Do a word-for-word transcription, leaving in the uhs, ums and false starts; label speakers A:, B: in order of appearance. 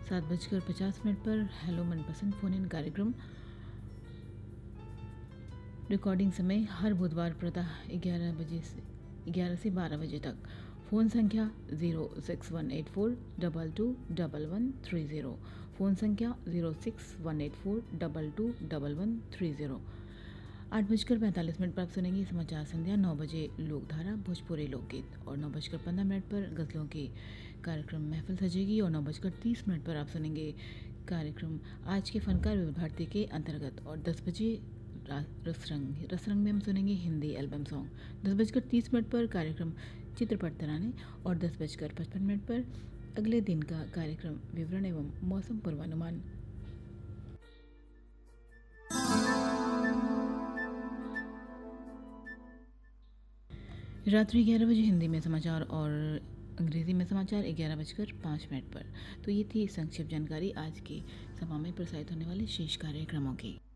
A: सात बजकर पचास मिनट पर हेलो मनपसंद फ़ोन इन कार्यक्रम। रिकॉर्डिंग समय हर बुधवार प्रातः ग्यारह बजे से ग्यारह से बारह बजे तक। फ़ोन संख्या zero six one eight four double two double one three zero. Phone संख्या zero six one eight four double two double one three zero. आठ बजकर पैंतालीस मिनट पर आप सुनेंगे समाचार संध्या। नौ बजे लोकधारा भोजपुरी लोकगीत और नौ बजकर पंद्रह मिनट पर गज़लों के कार्यक्रम महफिल सजेगी और नौ बजकर तीस मिनट पर आप सुनेंगे कार्यक्रम आज के फनकार विविध भारती के अंतर्गत। और दस बजे रसरंग रसरंग में हम सुनेंगे हिंदी एल्बम सॉन्ग। दस बजकर तीस मिनट पर कार्यक्रम चित्रपट तराने और दस बजकर पचपन मिनट पर अगले दिन का कार्यक्रम विवरण एवं मौसम पूर्वानुमान। रात्रि ग्यारह बजे हिंदी में समाचार और अंग्रेजी में समाचार ग्यारह बजकर पाँच मिनट पर। तो ये थी संक्षिप्त जानकारी आज के सभा में प्रसारित होने वाले शेष कार्यक्रमों की।